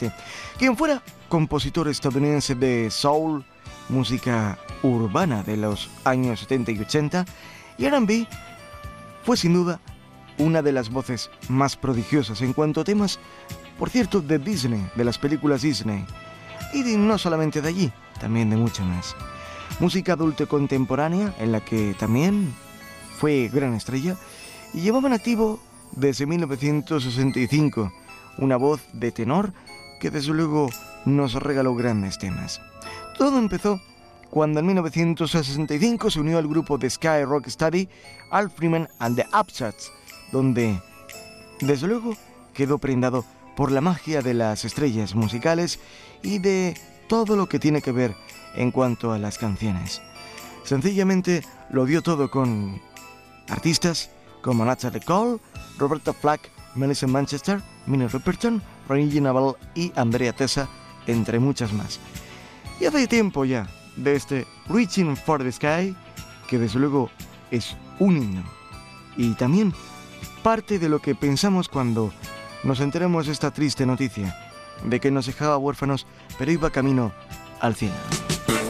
sencillamente, quien fuera compositor estadounidense de soul, música urbana de los años 70 y 80, y R&B, fue sin duda una de las voces más prodigiosas en cuanto a temas, por cierto, de Disney, de las películas Disney, y no solamente de allí, también de mucho más. Música adulta contemporánea, en la que también fue gran estrella, y llevaba en activo desde 1965 una voz de tenor que desde luego nos regaló grandes temas. Todo empezó cuando en 1965 se unió al grupo de Sky Rock Steady, Al Freeman and the Upstarts, donde desde luego quedó prendado por la magia de las estrellas musicales y de todo lo que tiene que ver en cuanto a las canciones. Sencillamente lo dio todo con artistas como Natalie Cole, Roberta Flack, Melissa Manchester, Minnie Riperton, Regina Bell y Andrea Tessa, entre muchas más. Y hace tiempo ya de este Reaching for the Sky, que desde luego es un himno. Y también parte de lo que pensamos cuando nos enteramos de esta triste noticia, de que nos dejaba huérfanos, pero iba camino al cielo.